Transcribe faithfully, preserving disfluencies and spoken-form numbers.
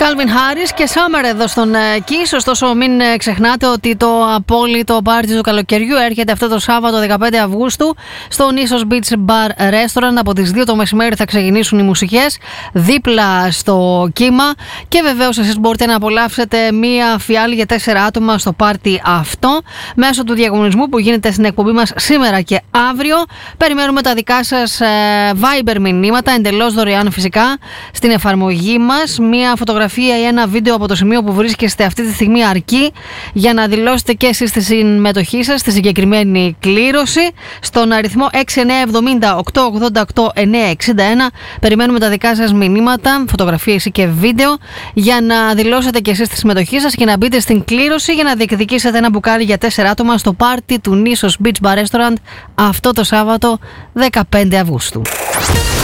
Calvin Harris και Summer εδώ στον Kiss. Ωστόσο, μην ξεχνάτε ότι το απόλυτο πάρτι του καλοκαιριού έρχεται αυτό το Σάββατο δεκαπέντε Αυγούστου στο Nissos Beach Bar Restaurant. Από τις δύο το μεσημέρι θα ξεκινήσουν οι μουσικές δίπλα στο κύμα. Και βεβαίως εσείς μπορείτε να απολαύσετε μία φιάλη για τέσσερα άτομα στο πάρτι αυτό μέσω του διαγωνισμού που γίνεται στην εκπομπή μας σήμερα και αύριο. Περιμένουμε τα δικά σας Viber μηνύματα, εντελώς δωρεάν φυσικά, στην εφαρμογή μας. Μία φωτογραφία ή ένα βίντεο από το σημείο που βρίσκεστε αυτή τη στιγμή αρκεί για να δηλώσετε και εσείς τη συμμετοχή σας στη συγκεκριμένη κλήρωση στον αριθμό έξι εννιά εβδομήντα οκτώ ογδόντα οκτώ εννιακόσια εξήντα ένα. Περιμένουμε τα δικά σας μηνύματα, φωτογραφίες ή και βίντεο για να δηλώσετε και εσείς τη συμμετοχή σας και να μπείτε στην κλήρωση για να διεκδικήσετε ένα μπουκάλι για τέσσερα άτομα στο πάρτι του Nissos Beach Bar Restaurant αυτό το Σάββατο δεκαπέντε Αυγούστου.